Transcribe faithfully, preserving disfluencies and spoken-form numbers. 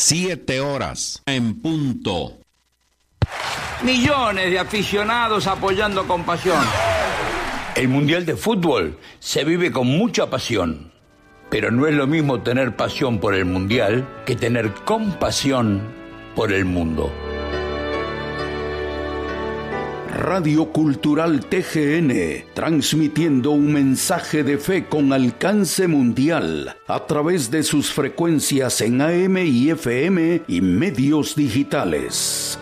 siete horas en punto. Millones de aficionados apoyando con pasión. El Mundial de Fútbol se vive con mucha pasión, pero no es lo mismo tener pasión por el Mundial que tener compasión por el mundo. Radio Cultural T G N, transmitiendo un mensaje de fe con alcance mundial a través de sus frecuencias en A M y F M y medios digitales.